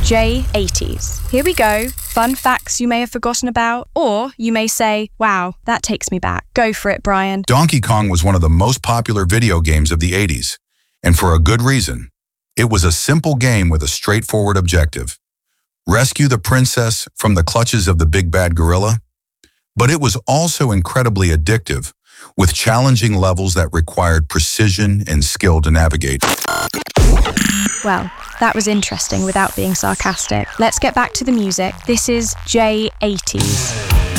J80s. Here we go. Fun facts you may have forgotten about, or you may say, wow, that takes me back. Go for it, Brian. Donkey Kong was one of the most popular video games of the 80s, and for a good reason. It was a simple game with a straightforward objective: rescue the princess from the clutches of the big bad gorilla. But it was also incredibly addictive, with challenging levels that required precision and skill to navigate. Well, that was interesting without being sarcastic. Let's get back to the music. This is J80s.